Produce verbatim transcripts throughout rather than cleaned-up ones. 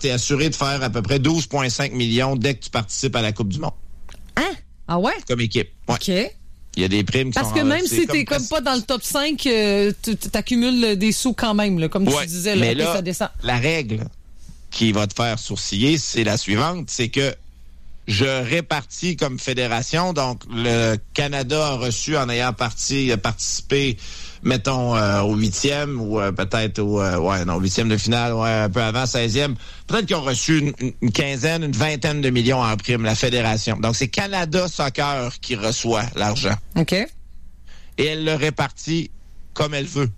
t'es assuré de faire à peu près douze virgule cinq millions dès que tu participes à la Coupe du Monde. Hein? Ah ouais? Comme équipe. Ouais. OK. Il y a des primes qui Parce sont... que même euh, si t'es comme, comme pas dans le top cinq, euh, tu accumules des sous quand même, là, comme ouais, tu disais. Là, mais okay, là, ça descend. La règle qui va te faire sourciller, c'est la suivante, c'est que je répartis comme fédération, donc le Canada a reçu en ayant parti, participé, mettons, euh, au huitième ou euh, peut-être au euh, ouais, non, huitième de finale, ouais, un peu avant, seizième. Peut-être qu'ils ont reçu une, une quinzaine, une vingtaine de millions en prime, la fédération. Donc, c'est Canada Soccer qui reçoit l'argent. OK. Et elle le répartit comme elle veut.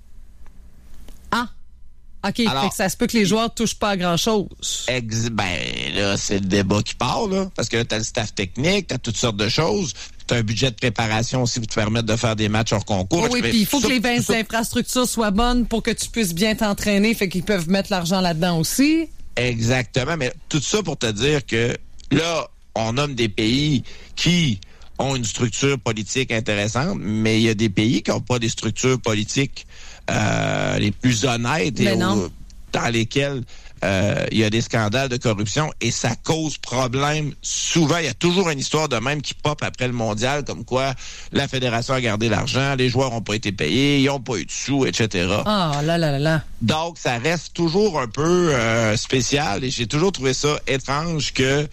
Ah! OK, Alors, fait que ça se peut que les joueurs touchent pas à grand-chose. Ex- ben là, c'est le débat qui part, là. Parce que là, t'as le staff technique, t'as toutes sortes de choses. T'as un budget de préparation aussi pour te permettre de faire des matchs hors concours. Oh oui, puis il faut que les vingt infrastructures soient bonnes pour que tu puisses bien t'entraîner, fait qu'ils peuvent mettre l'argent là-dedans aussi. Exactement, mais tout ça pour te dire que là, on nomme des pays qui ont une structure politique intéressante, mais il y a des pays qui n'ont pas des structures politiques euh, les plus honnêtes et où, dans lesquelles euh, il y a des scandales de corruption et ça cause problème. Souvent, il y a toujours une histoire de même qui pop après le mondial, comme quoi la fédération a gardé l'argent, les joueurs n'ont pas été payés, ils n'ont pas eu de sous, et cetera. Ah, oh, là, là, là, là. Donc, ça reste toujours un peu euh, spécial et j'ai toujours trouvé ça étrange que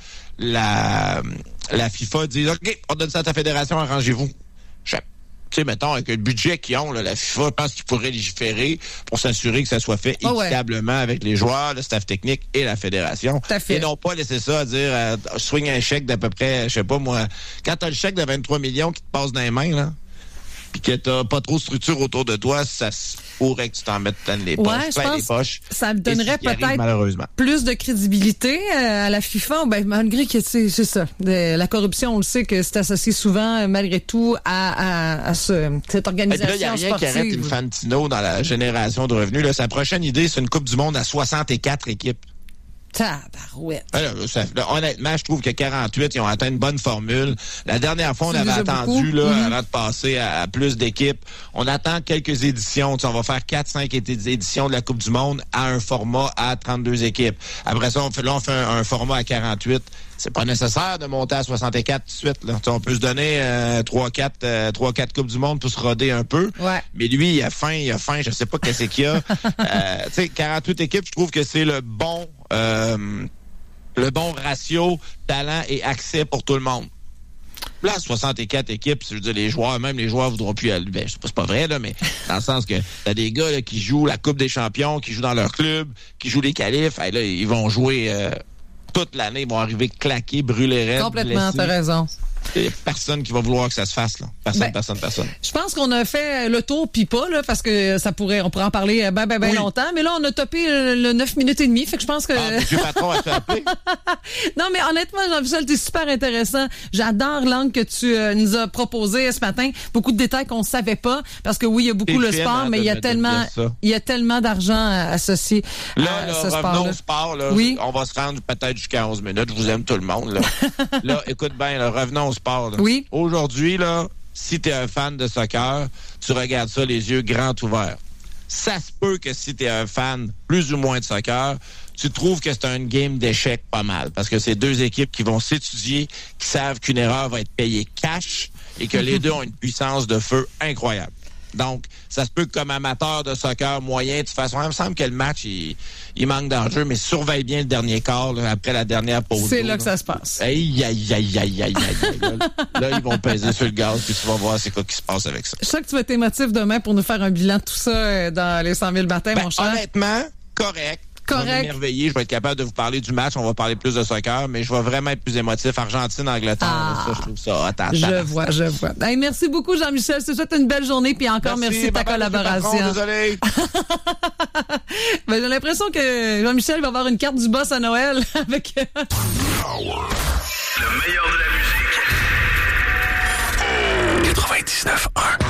la, la FIFA dise « OK, on donne ça à ta fédération, arrangez-vous. » Tu sais, mettons, avec le budget qu'ils ont, là, la FIFA, je pense qu'ils pourraient légiférer pour s'assurer que ça soit fait oh équitablement ouais. avec les joueurs, le staff technique et la fédération. Tout à fait. Et non pas laisser ça à dire, euh, swing un chèque d'à peu près, je sais pas moi, quand t'as le chèque de vingt-trois millions qui te passe dans les mains, là, puis que t'as pas trop de structure autour de toi, ça pourrait que tu t'en mettes plein les poches, ouais, plein les poches. Ça me donnerait peut-être arrive, plus de crédibilité euh, à la FIFA, ben, malgré que c'est, c'est ça. De, la corruption, on le sait que c'est associé souvent, malgré tout, à, à, à ce, cette organisation sportive. Il n'y a rien qui arrête Infantino dans la génération de revenus. Là, sa prochaine idée, c'est une Coupe du Monde à soixante-quatre équipes. Tabarouette. Alors, ça, là, honnêtement, je trouve que quarante-huit, ils ont atteint une bonne formule. La dernière fois, on c'est avait attendu là, mm-hmm. avant de passer à, à plus d'équipes. On attend quelques éditions. Tu sais, on va faire quatre cinq éditions de la Coupe du Monde à un format à trente-deux équipes. Après ça, on fait, là, on fait un, un format à quarante-huit. C'est pas nécessaire de monter à soixante-quatre tout de suite. Là. On peut se donner euh, trois quatre euh, Coupes du Monde pour se roder un peu. Ouais. Mais lui, il a faim, il a faim, je sais pas qu'est-ce qu'il y a. euh, tu sais, quarante-huit équipes, je trouve que c'est le bon euh, le bon ratio talent et accès pour tout le monde. Là, soixante-quatre équipes, je veux dire, les joueurs, même les joueurs voudront plus aller. Ben, c'est pas vrai, là, mais dans le sens que t'as des gars là, qui jouent la Coupe des champions, qui jouent dans leur club, qui jouent les qualifs, et là, ils vont jouer euh, toute l'année, ils vont arriver claqués, brûlés raides. Complètement, t'as raison. Il n'y a personne qui va vouloir que ça se fasse, là. Personne, ben, personne, personne. Je pense qu'on a fait le tour, puis pas, là, parce que ça pourrait, on pourrait en parler ben, ben, ben oui. longtemps. Mais là, on a topé le, le neuf minutes et demie, fait que je pense que... Ah, monsieur Patron a fait appeler. Non, mais honnêtement, Jean-Michel, t'es super intéressant. J'adore l'angle que tu euh, nous as proposé ce matin. Beaucoup de détails qu'on savait pas, parce que oui, il y a beaucoup le sport, hein, mais il y a tellement, il y a tellement d'argent associé là, à là, ce revenons sport-là. au sport, là. Oui. On va se rendre peut-être jusqu'à onze minutes. Je vous aime tout le monde, là. Là, écoute bien, là, revenons au sport, là. Oui. Aujourd'hui, là, si t'es un fan de soccer, tu regardes ça les yeux grands ouverts. Ça se peut que si t'es un fan plus ou moins de soccer, tu trouves que c'est un game d'échecs pas mal. Parce que c'est deux équipes qui vont s'étudier, qui savent qu'une erreur va être payée cash et que les deux ont une puissance de feu incroyable. Donc, ça se peut que comme amateur de soccer moyen, de toute façon, il me semble que le match, il, il manque d'enjeu, mais surveille bien le dernier quart, là, après la dernière pause. C'est d'eau, là que ça se passe. Aïe, aïe, aïe, aïe, aïe, aïe. Là, là, ils vont peser sur le gaz, puis tu vas voir c'est quoi qui se passe avec ça. Je sais que tu vas être émotif demain pour nous faire un bilan de tout ça dans les cent mille matins, ben, mon cher. Honnêtement, correct. Correct. Je vais m'émerveiller, je vais être capable de vous parler du match, on va parler plus de soccer, mais je vais vraiment être plus émotif. Argentine, Angleterre, ah, ça, je trouve ça hot. Je vois, je vois. Hey, merci beaucoup, Jean-Michel. Je te souhaite une belle journée, puis encore merci, merci de ta collaboration. Patron, désolé. Ben, j'ai l'impression que Jean-Michel va avoir une carte du boss à Noël avec... Power. Le meilleur de la musique. quatre-vingt-dix-neuf un.